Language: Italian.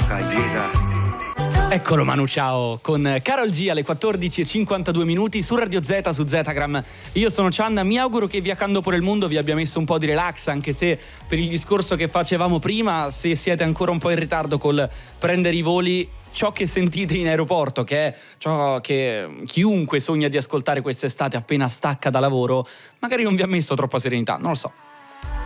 Eccolo Manu Ciao con Karol G alle 14:52 su Radio Z, su Zetagram. Io sono Cianna, mi auguro che viaggiando per il mondo vi abbia messo un po' di relax, anche se per il discorso che facevamo prima, se siete ancora un po' in ritardo col prendere i voli, ciò che sentite in aeroporto, che è ciò che chiunque sogna di ascoltare quest'estate appena stacca da lavoro, magari non vi ha messo troppa serenità, non lo so.